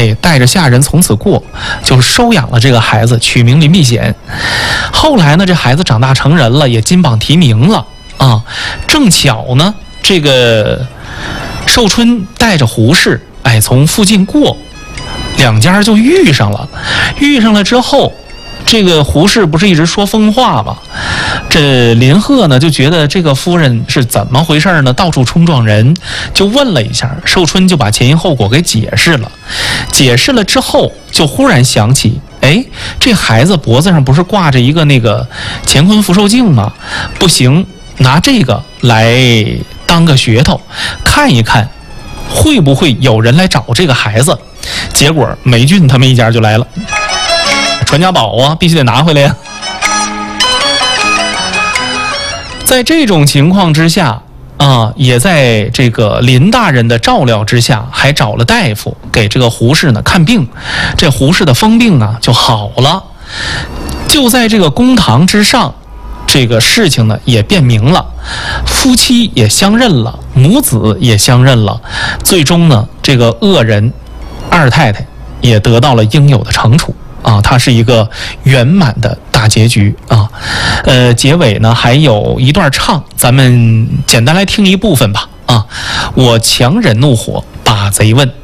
带着下人从此过，就收养了这个孩子，取名林避险。后来呢，这孩子长大成人了，也金榜题名了啊。正巧呢，这个寿春带着胡氏，从附近过，两家就遇上了。遇上了之后，这个胡氏不是一直说疯话吗？这林贺呢就觉得这个夫人是怎么回事呢？到处冲撞人，就问了一下，寿春就把前因后果给解释了。解释了之后，就忽然想起，这孩子脖子上不是挂着一个那个乾坤福寿镜吗？不行，拿这个来当个噱头，看一看会不会有人来找这个孩子。结果霉俊他们一家就来了，传家宝啊，必须得拿回来呀。在这种情况之下也在这个林大人的照料之下，还找了大夫给这个胡氏呢看病。这胡氏的疯病啊就好了。就在这个公堂之上，这个事情呢也辨明了，夫妻也相认了，母子也相认了。最终呢，这个恶人二太太也得到了应有的惩处它是一个圆满的大结局结尾呢还有一段唱，咱们简单来听一部分吧我强忍怒火把贼问。